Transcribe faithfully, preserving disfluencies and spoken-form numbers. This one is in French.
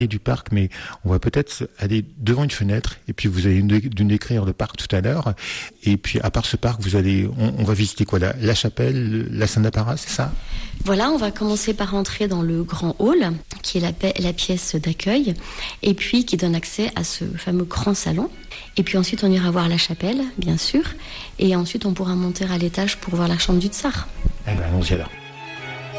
du parc, mais on va peut-être aller devant une fenêtre et puis vous allez nous décrire le parc tout à l'heure. Et puis à part ce parc, vous allez, on, on va visiter quoi, la, la chapelle, la Saint-Apparat, c'est ça? Voilà, on va commencer par entrer dans le grand hall, qui est la, la pièce d'accueil, et puis qui donne accès à ce fameux grand salon. Et puis ensuite, on ira voir la chapelle, bien sûr, et ensuite on pourra monter à l'étage pour voir la chambre du tsar. Eh ben, allons-y alors.